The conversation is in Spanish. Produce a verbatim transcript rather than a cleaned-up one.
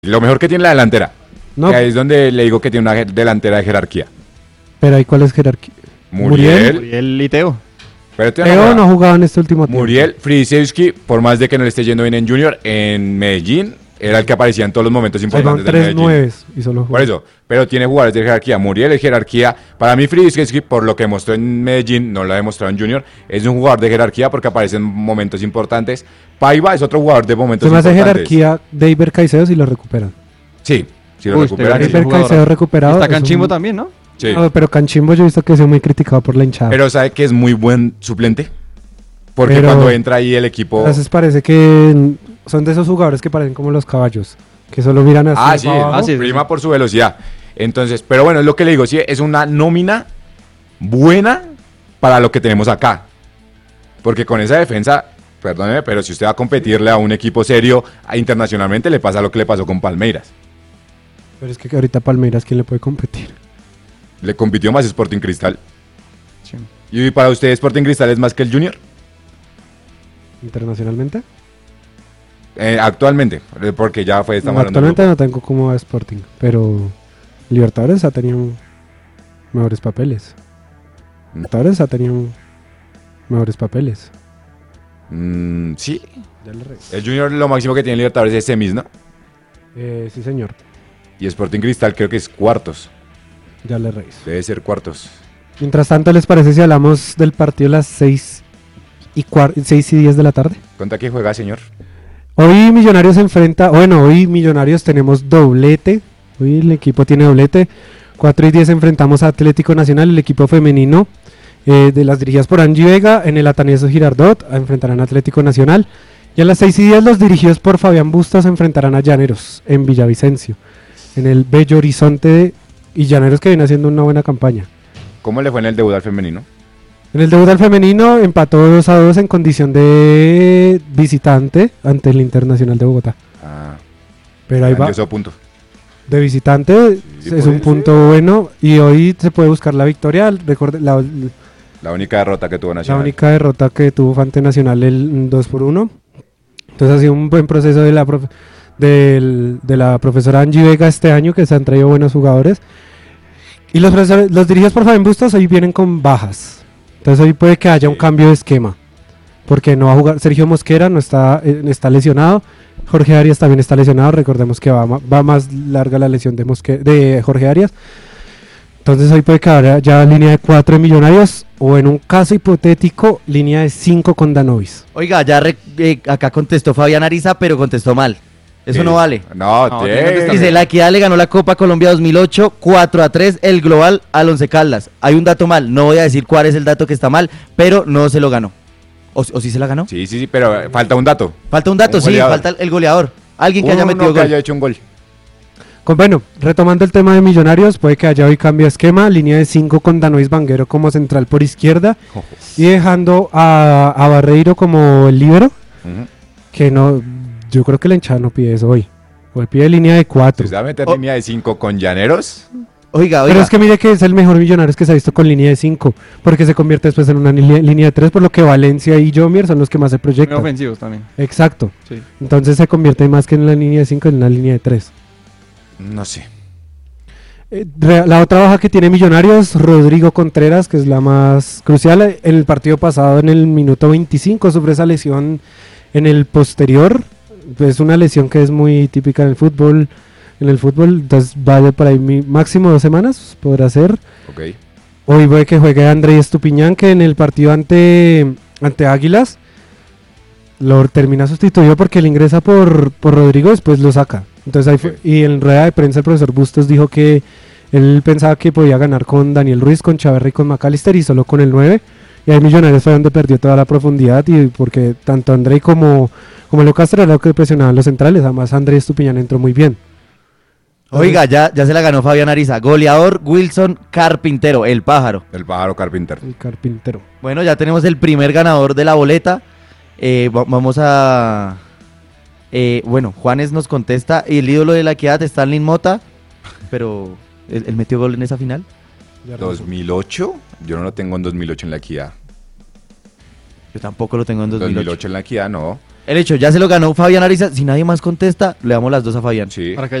Lo mejor que tiene la delantera. No. Que ahí es donde le digo que tiene una ge- delantera de jerarquía. Pero ahí, ¿cuál es jerarquía? Muriel. Muriel y Teo. Pero te Teo no ha jugado en este último tiempo. Muriel Frisewski, por más de que no le esté yendo bien en Junior, en Medellín era el que aparecía en todos los momentos Ahí van importantes del tres Medellín. nueves y solo Por eso, pero tiene jugadores de jerarquía. Muriel es jerarquía. Para mí, Frisewski, por lo que mostró en Medellín, no lo ha demostrado en Junior, es un jugador de jerarquía porque aparece en momentos importantes. Paiva es otro jugador de momentos Se me hace importantes. jerarquía de Iber Caicedo si lo recuperan. Sí, sí lo Uy, recuperan. este sí. Iber jugador. Caicedo recuperado. Está es un- Canchimbo también, ¿no? Sí. No, pero Canchimbo yo he visto que ha sido muy criticado por la hinchada. Pero ¿sabe que es muy buen suplente? Porque Pero- cuando entra ahí el equipo... Entonces parece que mm, son de esos jugadores que parecen como los caballos, que solo miran así. Ah, sí, para abajo. ah, sí. prima por su velocidad. Entonces, pero bueno, es lo que le digo, sí, es una nómina buena para lo que tenemos acá. Porque con esa defensa, perdóneme, pero si usted va a competirle a un equipo serio a- internacionalmente, le pasa lo que le pasó con Palmeiras. Pero es que ahorita Palmeiras, ¿quién le puede competir? Le compitió más Sporting Cristal. Sí. ¿Y para usted Sporting Cristal es más que el Junior? Internacionalmente. Eh, actualmente, eh, porque ya fue esta No, actualmente no tengo como a Sporting, pero Libertadores ha tenido mejores papeles. Libertadores ha tenido mejores papeles. Mm, sí, Ya le re- el Junior lo máximo que tiene en Libertadores es semis, ¿no? Eh, sí, señor. Y Sporting Cristal creo que es cuartos. Ya le reís. Debe ser cuartos. Mientras tanto, ¿les parece si hablamos del partido a las seis y, cuar- seis y diez de la tarde? ¿Contra qué juega, señor? Hoy Millonarios se enfrenta, bueno, hoy Millonarios tenemos doblete, hoy el equipo tiene doblete, cuatro y diez enfrentamos a Atlético Nacional, el equipo femenino eh, de las dirigidas por Angie Vega, en el Atanasio Girardot, a enfrentarán a Atlético Nacional, y a las seis y diez los dirigidos por Fabián Bustos enfrentarán a Llaneros, en Villavicencio, en el Bello Horizonte, y Llaneros que viene haciendo una buena campaña. ¿Cómo le fue en el debut al femenino? En el debut al femenino empató dos a dos en condición de visitante ante el Internacional de Bogotá. Ah, Pero ahí va. grandioso punto. De visitante Sí, es por un eso. punto bueno y hoy se puede buscar la victoria. Recorde- la, La única derrota que tuvo la Nacional. única derrota que tuvo fue ante Nacional el dos por uno. Entonces ha sido un buen proceso de la, prof- del- de la profesora Angie Vega este año, que se han traído buenos jugadores. Y los, profesores- los dirigidos por Fabián Bustos hoy vienen con bajas. Entonces hoy puede que haya un Sí. cambio de esquema. Porque no va a jugar Sergio Mosquera, no está, eh, está lesionado. Jorge Arias también está lesionado. Recordemos que va, ma- va más larga la lesión de, Mosque- de Jorge Arias. Entonces hoy puede que haya ya línea de cuatro de Millonarios. O en un caso hipotético, línea de cinco con Danovis. Oiga, ya re- eh, acá contestó Fabián Ariza, pero contestó mal. Eso Sí. no vale. No, No, te- tiene que contestar. Dice, la Equidad le ganó la Copa Colombia dos mil ocho, cuatro a tres, el global al Once Caldas. Hay un dato mal, no voy a decir cuál es el dato que está mal, pero no se lo ganó. ¿O, o sí se la ganó? Sí, sí, sí, pero eh, falta un dato. Falta un dato, Un sí, goleador. falta el, el goleador. Alguien que Uno haya metido que gol. haya hecho un gol. Con, bueno, retomando el tema de Millonarios, puede que haya hoy cambio de esquema. Línea de cinco con Danovis Vanguero como central por izquierda. Y dejando a, a Barreiro como el líbero. Ujú. Que no, yo creo que la hinchada no pide eso hoy. Hoy pide línea de cuatro. ¿Se va a meter Oh. línea de cinco con Llaneros? Oiga, oiga. Pero es que mire que es el mejor Millonarios que se ha visto con línea de cinco, porque se convierte después en una li- línea de tres, por lo que Valencia y Jomier son los que más se Muy proyectan. ofensivos también. Exacto. Sí. Entonces se convierte más que en la línea de cinco, en la línea de tres. No sé. Eh, re- la otra baja que tiene Millonarios, Rodrigo Contreras, que es la más crucial. eh, En el partido pasado, en el minuto veinticinco, sufre esa lesión en el posterior. Es una lesión que es muy típica en el fútbol. En el fútbol, entonces vaya por ahí mi- máximo dos semanas, podrá ser. Ok. Hoy puede que juegue André Estupiñán, que en el partido ante, ante Águilas lo termina sustituido porque él ingresa por, por Rodrigo, después lo saca. Entonces ahí fue- Ok. y en rueda de prensa el profesor Bustos dijo que él pensaba que podía ganar con Daniel Ruiz, con Chaverra y con McAllister y solo con el nueve. Y ahí Millonarios fue donde perdió toda la profundidad y porque tanto André como, como Leo Castro era lo que presionaban los centrales. Además André Estupiñán entró muy bien. Oiga, ya, ya se la ganó Fabián Ariza. Goleador Wilson Carpintero, el pájaro. El pájaro Carpinter. El carpintero. Bueno, ya tenemos el primer ganador de la boleta. Eh, va- vamos a... eh, bueno, Juanes nos contesta. Y el ídolo de la Equidad, Stanley Mota. Pero, ¿él, él metió gol en esa final? ¿dos mil ocho? Yo no lo tengo en dos mil ocho en la Equidad. Yo tampoco lo tengo en dos mil ocho. dos mil ocho en la Equidad, no. El hecho, ya se lo ganó Fabián Ariza. Si nadie más contesta, le damos las dos a Fabián. Sí. Para que